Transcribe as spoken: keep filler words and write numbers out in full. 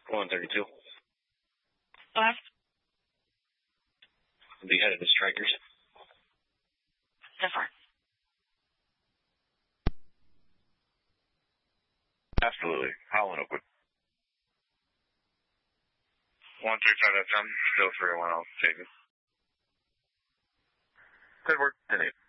one thirty-two. Left. Be headed to Strikers. So far. Absolutely. Howland Oakwood. one three five F M, still three one, I'll take it. Good work. ten eight.